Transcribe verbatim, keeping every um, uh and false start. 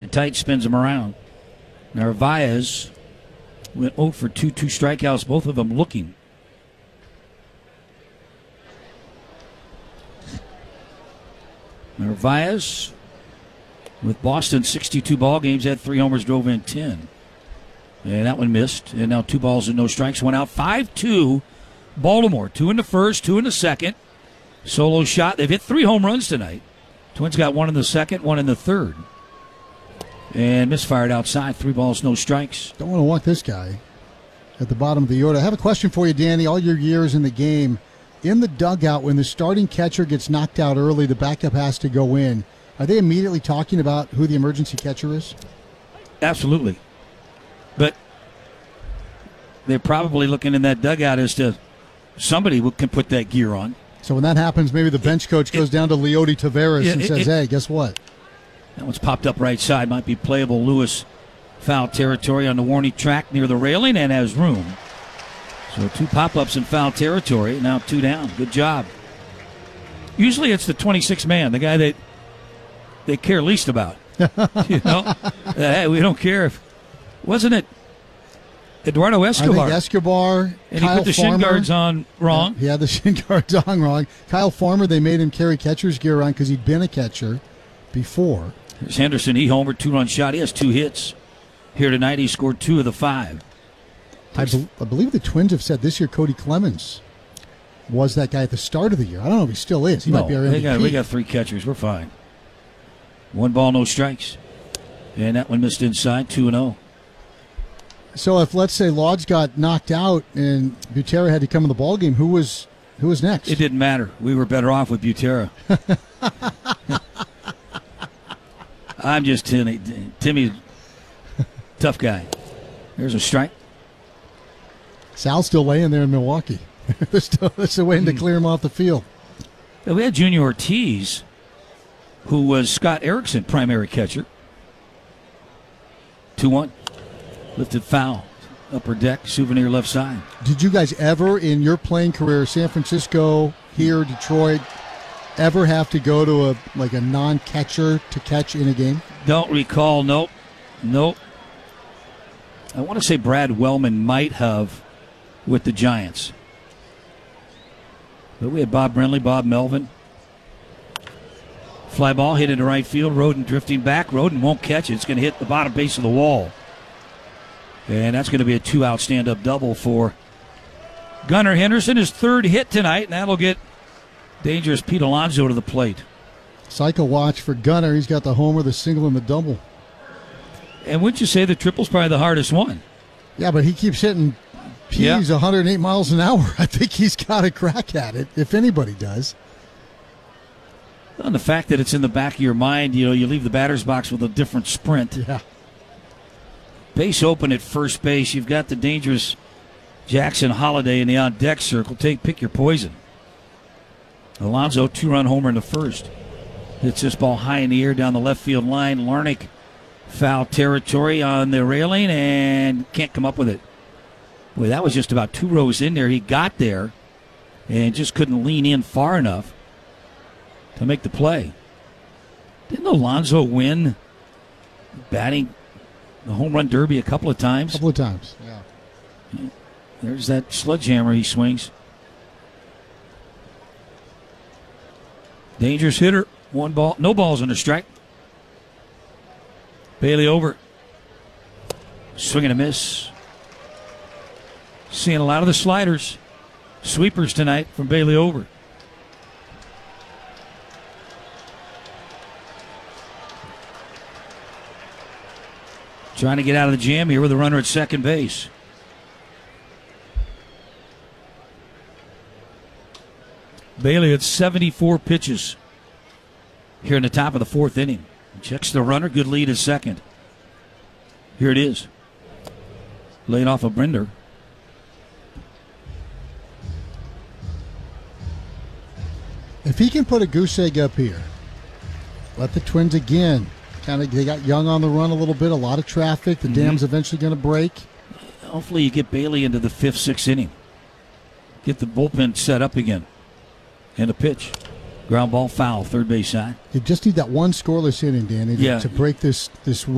tag tight, spins him around. Narvaez went oh for two, two strikeouts, both of them looking. Narvaez, with Boston, sixty-two ball games, had three homers, drove in ten. And that one missed. And now two balls and no strikes. Went out five two. Baltimore. Two in the first, two in the second. Solo shot. They've hit three home runs tonight. Twins got one in the second, one in the third. And misfired outside. Three balls, no strikes. Don't want to walk this guy at the bottom of the order. I have a question for you, Danny. All your years in the game, in the dugout, when the starting catcher gets knocked out early, the backup has to go in. Are they immediately talking about who the emergency catcher is? Absolutely. But they're probably looking in that dugout as to somebody who can put that gear on. So when that happens, maybe the bench coach goes it, down to Leody Taveras it, and says, it, hey, guess what? That one's popped up right side. Might be playable. Lewis, foul territory on the warning track near the railing and has room. So two pop-ups in foul territory. Now two down. Good job. Usually it's the twenty-sixth man, the guy that they care least about. You know? Hey, we don't care if... Wasn't it Eduardo Escobar? I think Escobar, and Kyle he put the Farmer, shin guards on wrong. Yeah, he had the shin guards on wrong. Kyle Farmer, they made him carry catcher's gear on because he'd been a catcher before. There's Henderson. He homered, two-run shot. He has two hits. Here tonight, he scored two of the five. I, be- I believe the Twins have said this year Cody Clemens was that guy at the start of the year. I don't know if he still is. He no, might be our M V P. Got, we got three catchers. We're fine. One ball, no strikes. And that one missed inside, two and oh. So if, let's say, Lodge got knocked out and Butera had to come in the ballgame, who was who was next? It didn't matter. We were better off with Butera. I'm just Timmy. Timmy's tough guy. There's a strike. Sal's still laying there in Milwaukee. They're still, they're still waiting to clear him off the field. We had Junior Ortiz, who was Scott Erickson, primary catcher. two one. Lifted foul. Upper deck, souvenir left side. Did you guys ever in your playing career, San Francisco, here, Detroit, ever have to go to a like a non-catcher to catch in a game? Don't recall. Nope. Nope. I want to say Brad Wellman might have with the Giants. But we had Bob Brenly, Bob Melvin. Fly ball hit into right field. Roden drifting back. Roden won't catch it. It's going to hit the bottom base of the wall. And that's going to be a two-out stand-up double for Gunnar Henderson, his third hit tonight, and that'll get dangerous Pete Alonso to the plate. Cycle watch for Gunnar. He's got the homer, the single, and the double. And wouldn't you say the triple's probably the hardest one? Yeah, but he keeps hitting P's yeah. one hundred eight miles an hour. I think he's got a crack at it, if anybody does. And the fact that it's in the back of your mind, you know, you leave the batter's box with a different sprint. Yeah. Base open at first base. You've got the dangerous Jackson Holiday in the on-deck circle. Take Pick your poison. Alonso, two-run homer in the first. Hits this ball high in the air down the left field line. Larnick, foul territory on the railing and can't come up with it. Boy, that was just about two rows in there. He got there and just couldn't lean in far enough to make the play. Didn't Alonso win batting the home run derby a couple of times? A couple of times, yeah. yeah. There's that sledgehammer he swings. Dangerous hitter. One ball, no balls on a strike. Bailey over. Swing and a miss. Seeing a lot of the sliders. Sweepers tonight from Bailey over. Trying to get out of the jam here with a runner at second base. Bailey had seventy-four pitches here in the top of the fourth inning. Checks the runner. Good lead at second. Here it is. Laid off of Brinder. If he can put a goose egg up here, let the Twins again. Kind of, they got young on the run a little bit. A lot of traffic. The mm-hmm. dam's eventually going to break. Hopefully you get Bailey into the fifth, sixth inning. Get the bullpen set up again. And a pitch. Ground ball foul, third base side. You just need that one scoreless inning, Danny, to, yeah. to break this this